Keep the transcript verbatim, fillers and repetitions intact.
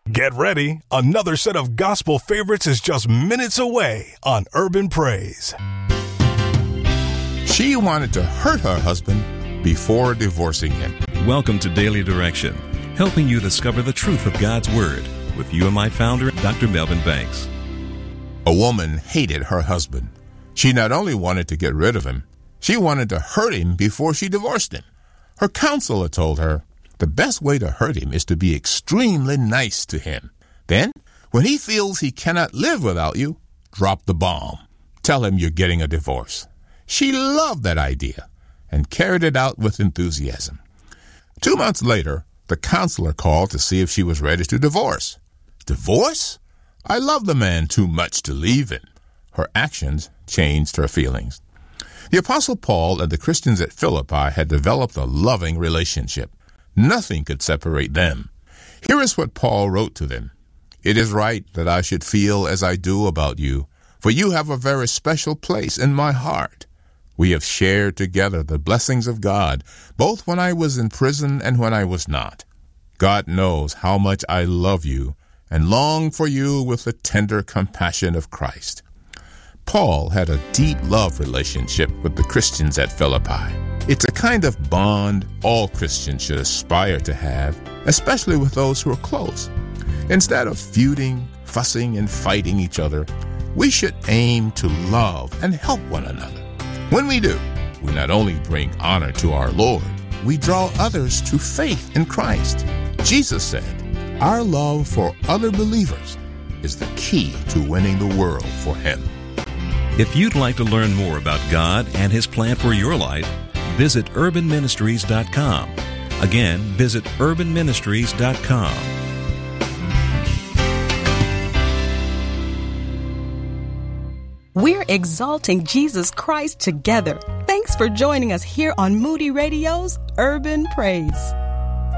Get ready. Another set of gospel favorites is just minutes away on Urban Praise. She wanted to hurt her husband before divorcing him. Welcome to Daily Direction, helping you discover the truth of God's Word with you and my founder, Doctor Melvin Banks. A woman hated her husband. She not only wanted to get rid of him, she wanted to hurt him before she divorced him. Her counselor told her, the best way to hurt him is to be extremely nice to him. Then, when he feels he cannot live without you, drop the bomb. Tell him you're getting a divorce. She loved that idea and carried it out with enthusiasm. Two months later, the counselor called to see if she was ready to divorce. Divorce? I love the man too much to leave him. Her actions changed her feelings. The Apostle Paul and the Christians at Philippi had developed a loving relationship. Nothing could separate them. Here is what Paul wrote to them. It is right that I should feel as I do about you, for you have a very special place in my heart. We have shared together the blessings of God, both when I was in prison and when I was not. God knows how much I love you and long for you with the tender compassion of Christ. Paul had a deep love relationship with the Christians at Philippi. It's a kind of bond all Christians should aspire to have, especially with those who are close. Instead of feuding, fussing, and fighting each other, we should aim to love and help one another. When we do, we not only bring honor to our Lord, we draw others to faith in Christ. Jesus said, our love for other believers is the key to winning the world for Him. If you'd like to learn more about God and His plan for your life, visit urban ministries dot com. Again, visit urban ministries dot com. We're exalting Jesus Christ together. Thanks for joining us here on Moody Radio's Urban Praise.